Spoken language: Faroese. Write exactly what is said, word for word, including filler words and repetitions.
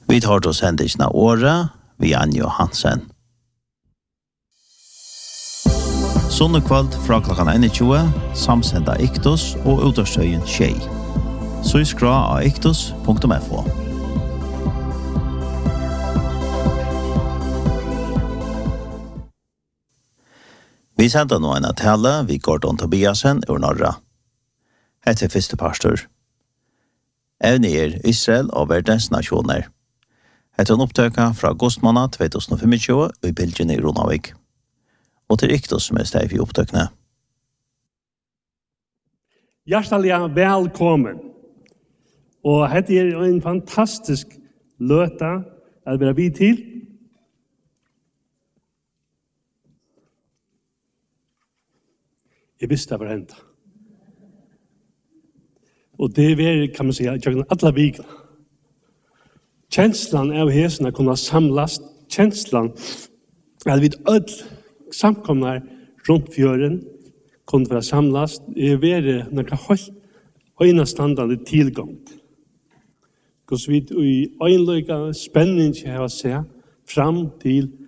Vi tar til sendingen av året, vi er Anjo Hansen. Sånne kveld fra klokken tjue, samsenda Iktos og utårstøyen Tjei. Så skra av iktos punktum f o. Vi sender nå en tale vi Gordon Tobiasen ur Norra. Hette første pastor. Evne er Israel og verdens nasjoner. Hette en opptøka fra augustmåned tjuetusen tjuefem i Bilgen i Ronavik. Og til Iktos som er steg i opptøkene. Hjertelig velkommen. Og dette er en fantastisk løte at være vid til. Jeg visste det var hendt. Og det er, kan man si, jeg gjør alle vikene. Kjenslan av hesene kunne samles. Kjenslan at vi ødel samkommer rundt fjøren kunne være samles. Det er vært noe høyt øynestandende tilgångt. Hvordan vi i øynløyga spenning har å se fram til